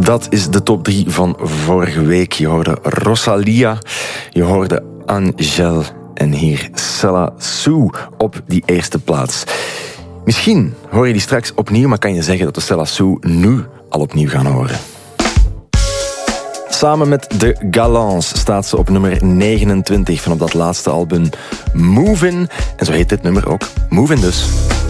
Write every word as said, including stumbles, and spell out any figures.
Dat is de top drie van vorige week. Je hoorde Rosalia, je hoorde Angèle en hier Sella Sue op die eerste plaats. Misschien hoor je die straks opnieuw, maar kan je zeggen dat we Sella Sue nu al opnieuw gaan horen. Samen met de Galants staat ze op nummer negenentwintig van op dat laatste album Movin'. En zo heet dit nummer ook, Movin' dus.